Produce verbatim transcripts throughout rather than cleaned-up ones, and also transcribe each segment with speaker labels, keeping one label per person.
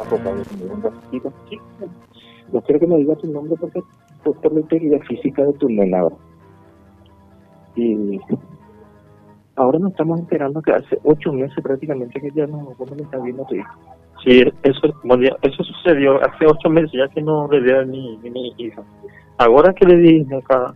Speaker 1: papá de tener un ratito. Sí, no quiero que me digas tu nombre porque es por la integridad física de tu nena. Y ahora nos estamos enterando que hace ocho meses prácticamente que ya no, no me está viendo tu hijo.
Speaker 2: Sí, eso, bueno, eso sucedió hace ocho meses ya que no le veo a mi, mi hija. Ahora que le di acá.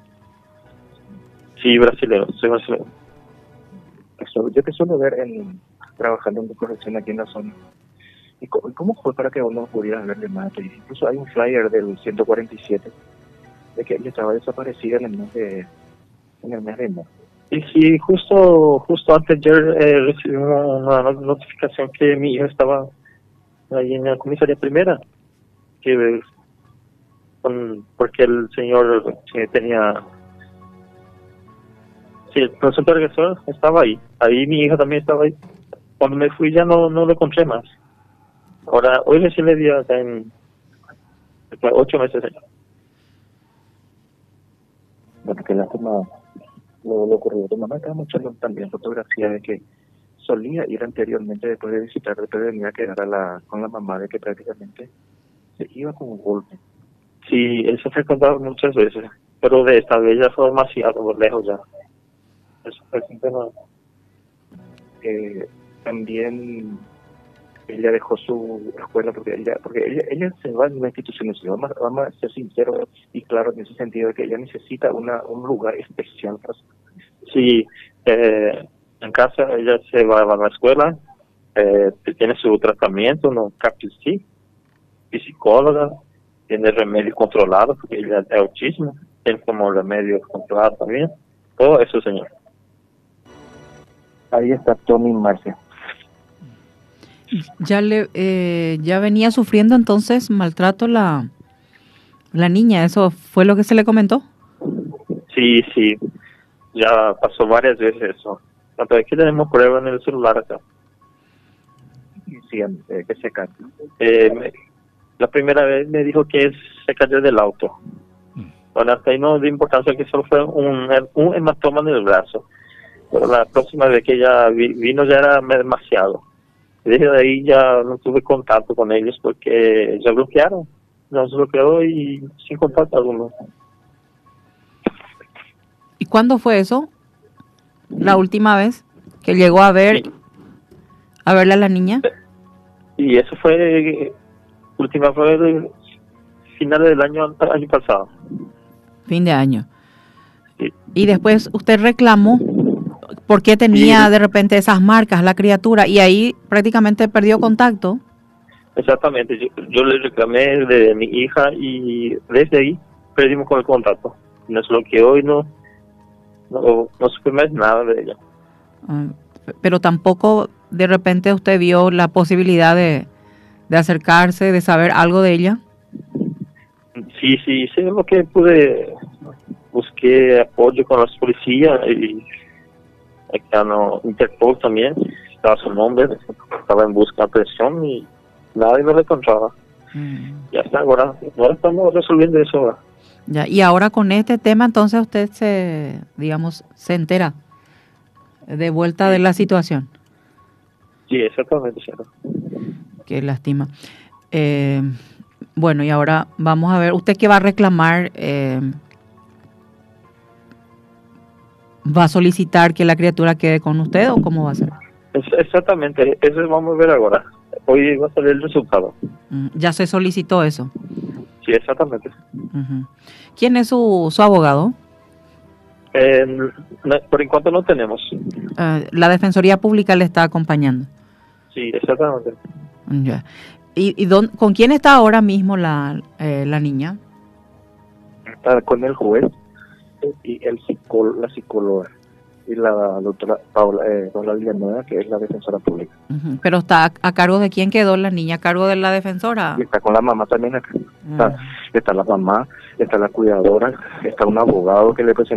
Speaker 2: Sí, brasileño, soy brasileño.
Speaker 1: Eso, yo te suelo ver en, trabajando en tu corrección aquí en la zona. ¿Y cómo, cómo fue para que vos no pudieras verle más? Incluso hay un flyer del ciento cuarenta y siete de que ella estaba desaparecida en el mes de, en el mes de marzo.
Speaker 2: Y sí, justo justo antes de ayer eh, recibí una, una notificación que mi hija estaba ahí en la comisaría primera, que con, porque el señor que tenía, sí, el presunto agresor estaba ahí, ahí mi hija también estaba ahí. Cuando me fui ya no no lo encontré más. Ahora, hoy recién le di acá en ocho meses allá.
Speaker 1: Bueno, que lástima lo, lo ocurrido. Tu mamá estaba mostrando también fotografía de que solía ir anteriormente después de visitar, después de venir a quedar a la, con la mamá, de que prácticamente se iba con un golpe.
Speaker 2: Sí, eso fue contado muchas veces, pero de esta vez ya fue demasiado por lejos ya. Eso fue siempre no.
Speaker 1: Eh, también ella dejó su escuela porque ella porque ella, ella se va en una institución, vamos, vamos a ser sinceros y claros en ese sentido de que ella necesita una un lugar especial para su...
Speaker 2: Sí, eh, en casa ella se va a la escuela, eh, tiene su tratamiento, no sí, y psicóloga, tiene remedio controlado porque ella es autismo, tiene como remedio controlado también, todo eso, señor.
Speaker 1: Ahí está Tony Marcia.
Speaker 3: Ya le eh, ya venía sufriendo entonces maltrato la la niña, ¿eso fue lo que se le comentó?
Speaker 2: Sí, sí, ya pasó varias veces eso. Tanto es que tenemos pruebas en el celular acá.
Speaker 1: Sí, eh, que se cayó.
Speaker 2: Eh, me, la primera vez me dijo que se cayó del auto. Bueno, hasta ahí no dio importancia que solo fue un, un hematoma en el brazo. Pero la próxima vez que ella vi, vino ya era demasiado. Desde ahí ya no tuve contacto con ellos porque ya bloquearon. Nos bloqueó y sin contacto alguno.
Speaker 3: ¿Y cuándo fue eso? La última vez que llegó a ver sí. a verla a la niña.
Speaker 2: Y eso fue última fue el final del año año pasado.
Speaker 3: Fin de año.
Speaker 2: Sí.
Speaker 3: Y después usted reclamó por qué tenía sí. de repente esas marcas la criatura y ahí prácticamente perdió contacto.
Speaker 2: Exactamente, yo, yo le reclamé de mi hija y desde ahí perdimos con el contacto. Nos bloqueó y no no, no supe más nada de ella.
Speaker 3: Uh, pero tampoco de repente usted vio la posibilidad de, de acercarse, de saber algo de ella.
Speaker 2: Sí, sí, hice lo que pude. Busqué apoyo con las policías y acá no, Interpol también, estaba su nombre, estaba en busca de presión y nadie me lo encontraba. Mm. Ya está, ahora, ahora estamos resolviendo eso ahora.
Speaker 3: Ya, y ahora con este tema entonces usted se, digamos, se entera de vuelta sí. de la situación.
Speaker 2: Sí, exactamente, cierto.
Speaker 3: Qué lástima. Eh, bueno, y ahora vamos a ver, ¿usted qué va a reclamar? Eh, ¿Va a solicitar que la criatura quede con usted o cómo va a ser?
Speaker 2: Es, exactamente, eso vamos a ver ahora. Hoy va a salir el resultado.
Speaker 3: ¿Ya se solicitó eso?
Speaker 2: Sí, exactamente.
Speaker 3: Uh-huh. ¿Quién es su, su abogado?
Speaker 2: Eh, no, por enquanto no tenemos.
Speaker 3: Uh, la Defensoría Pública le está acompañando.
Speaker 2: Sí, exactamente.
Speaker 3: Ya. ¿Y, y don, con quién está ahora mismo la, eh, la niña?
Speaker 1: Está con el juez y el psicó, la psicóloga y la doctora Paula eh, Paula Villanueva, que es la defensora pública.
Speaker 3: Uh-huh. Pero está a, a cargo de quién quedó la niña, a cargo de la defensora.
Speaker 1: Y está con la mamá también acá. Uh-huh. Está, está la mamá, está la cuidadora, está un abogado que le presenta